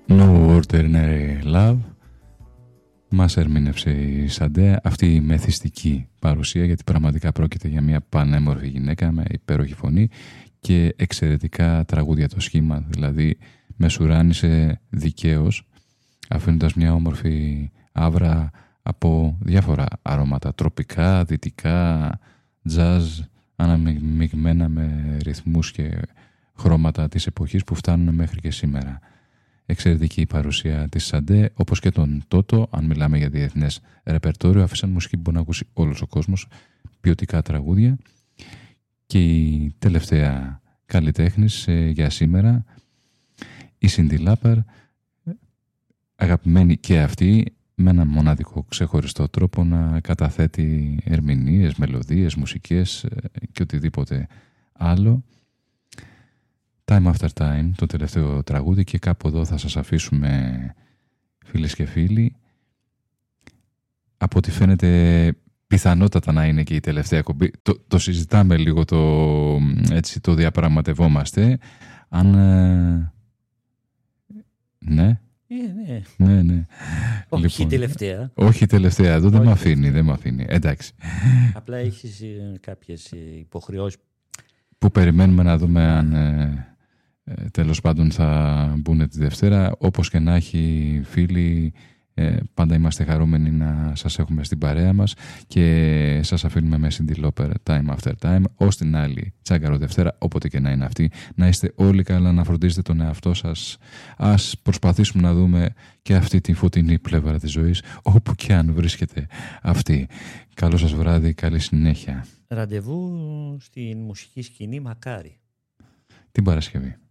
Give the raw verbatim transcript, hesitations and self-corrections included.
No Ordinary Love. Μας ερμήνευσε η Σαντέ αυτή η μεθυστική παρουσία, γιατί πραγματικά πρόκειται για μια πανέμορφη γυναίκα με υπέροχη φωνή και εξαιρετικά τραγούδια το σχήμα, δηλαδή μεσουράνησε δικαίως, αφήνοντας μια όμορφη άβρα από διάφορα αρώματα, τροπικά, δυτικά, jazz, αναμειγμένα με ρυθμούς και χρώματα της εποχής που φτάνουν μέχρι και σήμερα. Εξαιρετική η παρουσία της Σαντέ, όπως και τον Τότο. Αν μιλάμε για διεθνές ρεπερτόριο, άφησαν μουσική που μπορεί να ακούσει όλος ο κόσμος, ποιοτικά τραγούδια. Και η τελευταία καλλιτέχνης ε, για σήμερα, η Σίντι Λάπερ, αγαπημένη και αυτή, με έναν μοναδικό ξεχωριστό τρόπο να καταθέτει ερμηνείες, μελωδίες, μουσικές ε, και οτιδήποτε άλλο. Time After Time, το τελευταίο τραγούδι, και κάπου εδώ θα σας αφήσουμε, φίλες και φίλοι. Από ό,τι φαίνεται πιθανότατα να είναι και η τελευταία κομπή. Το, το συζητάμε λίγο, το, έτσι το διαπραγματευόμαστε. Αν... Ε, ναι. Ε, ναι. Ναι, ναι. Όχι Λοιπόν, τελευταία. Όχι τελευταία, εδώ δεν με αφήνει, δεν με αφήνει. Εντάξει. Απλά έχεις κάποιες υποχρεώσεις. Που περιμένουμε να δούμε αν... Ε, Ε, τέλος πάντων θα μπουν τη Δευτέρα. Όπως και να έχει, φίλοι, ε, πάντα είμαστε χαρούμενοι να σας έχουμε στην παρέα μας και σας αφήνουμε με Σίντι Λάπερ Time After Time, ως την άλλη Τσάγκαρο Δευτέρα, όποτε και να είναι αυτή. Να είστε όλοι καλά, να φροντίζετε τον εαυτό σας. Ας προσπαθήσουμε να δούμε και αυτή τη φωτεινή πλευρά της ζωής, όπου και αν βρίσκεται αυτή. Καλό σας βράδυ, καλή συνέχεια. Ραντεβού στην μουσική σκηνή, μακάρι. Την Παρασκευή.